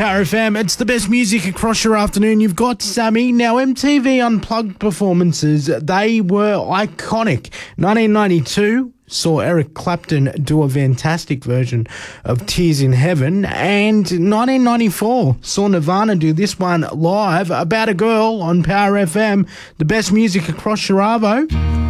Power FM, it's the best music across your afternoon. You've got Sammy. Now, MTV Unplugged performances, they were iconic. 1992 saw Eric Clapton do a fantastic version of Tears in Heaven, and 1994 saw Nirvana do this one live, About a Girl, on Power FM. The best music across your arvo.